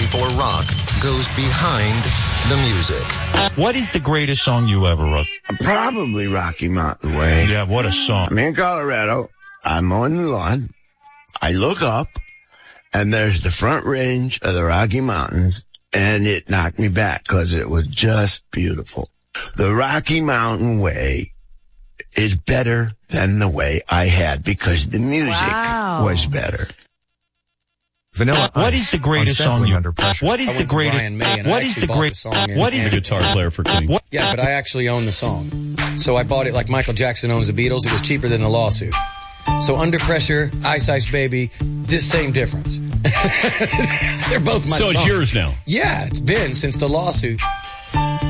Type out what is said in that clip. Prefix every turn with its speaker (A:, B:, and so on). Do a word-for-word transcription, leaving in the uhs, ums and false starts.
A: before rock goes behind the music.
B: What is the greatest song you ever wrote?
C: Probably Rocky Mountain Way.
B: Yeah, what a song.
C: I'm in Colorado. I'm on the lawn. I look up, and there's the front range of the Rocky Mountains, and it knocked me back because it was just beautiful. The Rocky Mountain Way is better than the way I had because the music
D: Wow.
C: was better.
E: Vanilla
B: What
E: Ice
B: is the greatest
E: on
B: song
E: Sampling
B: you
E: Under Pressure.
B: What is
F: I
B: the
F: went to
B: greatest
F: Brian May, and I
B: What is
F: actually
B: the
F: bought
B: great
F: the song and-
B: What is
F: and
B: the
F: a
G: Guitar player for Queen.
B: What?
F: Yeah, but I actually own the song. So I bought it like Michael Jackson owns the Beatles. It was cheaper than the lawsuit. So Under Pressure, Ice Ice Baby, just same difference. They're both my
G: So
F: songs.
G: it's yours now.
F: Yeah, it's been since the lawsuit.